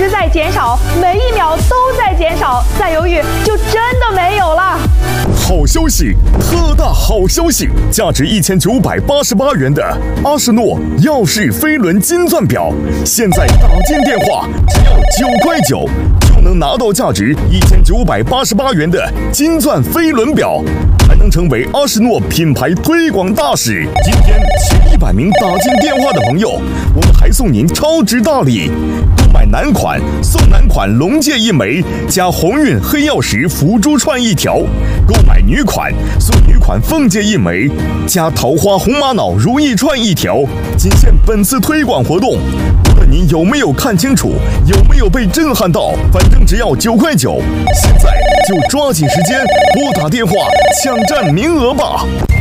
直在减少，每一秒都在减少，再犹豫就真的没有了。 好消息，特大好消息！价值1988元的阿诗诺耀世飞轮金钻表，现在打进电话只要9块9，就能拿到价值1988元的金钻飞轮表，还能成为阿诗诺品牌推广大使。今天前100名打进电话的朋友，我们还送您超值大礼！购买男款送男款龙戒1枚，加鸿运黑曜石福珠串1条；购买女款送女款凤戒1枚，加桃花红玛瑙如意串1条。仅限本次推广活动，不论您有没有看清楚，有没有被震撼到，反正只要9块9。现在就抓紧时间拨打电话抢占名额吧！